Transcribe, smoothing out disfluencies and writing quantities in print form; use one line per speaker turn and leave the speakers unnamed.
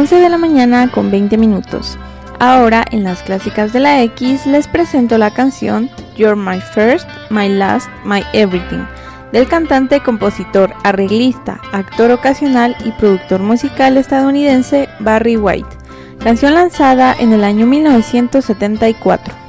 11 de la mañana con 20 minutos. Ahora, en las clásicas de la X, les presento la canción You're My First, My Last, My Everything, del cantante, compositor, arreglista, actor ocasional y productor musical estadounidense Barry White, canción lanzada en el año 1974.